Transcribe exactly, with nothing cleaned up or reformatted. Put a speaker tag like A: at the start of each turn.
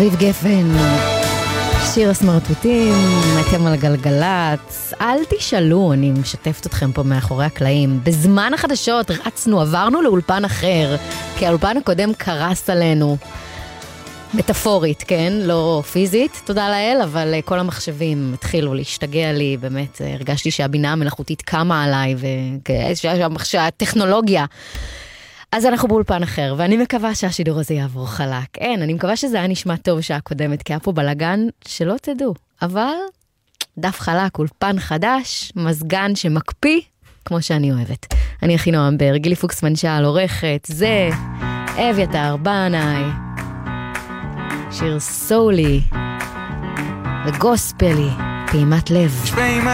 A: ריב גפן, שיר הסמרטוטים, אתם על גלגלת. אל תשאלו, אני משתפת אתכם פה מאחורי הקלעים. בזמן החדשות רצנו, עברנו לאולפן אחר, כי האולפן הקודם קרס עלינו. מטאפורית, כן? לא פיזית, תודה לאל, אבל כל המחשבים התחילו להשתגע לי, באמת הרגשתי שהבינה המלאכותית קמה עליי, והטכנולוגיה. אז אנחנו באולפן אחר, ואני מקווה שהשידור הזה יעבור חלק. אין, אני מקווה שזה היה נשמע טוב שעה קודמת, כי היה פה בלגן שלא תדעו. אבל דף חלק, אולפן חדש, מזגן שמקפיא, כמו שאני אוהבת. אני הכי נועם בר, גילי פוקס מנשל, עורכת, זה, אביתר בנאי, שיר סולי, וגוספלי, פעימת לב.